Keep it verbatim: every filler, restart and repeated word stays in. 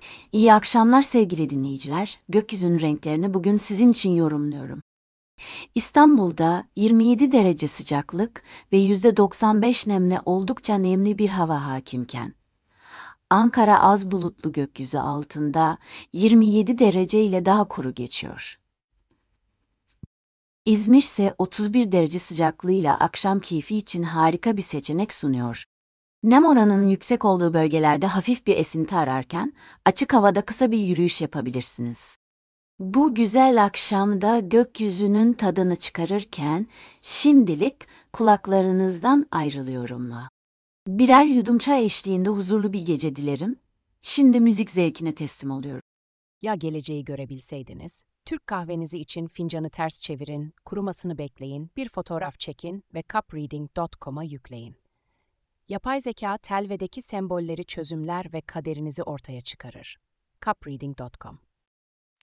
İyi akşamlar sevgili dinleyiciler. Gökyüzünün renklerini bugün sizin için yorumluyorum. İstanbul'da yirmi yedi derece sıcaklık ve yüzde doksan beş nemle oldukça nemli bir hava hakimken, Ankara az bulutlu gökyüzü altında yirmi yedi derece ile daha kuru geçiyor. İzmir ise otuz bir derece sıcaklığıyla akşam keyfi için harika bir seçenek sunuyor. Nem oranının yüksek olduğu bölgelerde hafif bir esinti ararken, açık havada kısa bir yürüyüş yapabilirsiniz. Bu güzel akşamda gökyüzünün tadını çıkarırken, şimdilik kulaklarınızdan ayrılıyorum mu? Birer yudum çay eşliğinde huzurlu bir gece dilerim. Şimdi müzik zevkine teslim oluyorum. Ya geleceği görebilseydiniz? Türk kahvenizi için fincanı ters çevirin, kurumasını bekleyin, bir fotoğraf çekin ve cup reading nokta com'a yükleyin. Yapay zeka telvedeki sembolleri çözümler ve kaderinizi ortaya çıkarır. cup reading nokta com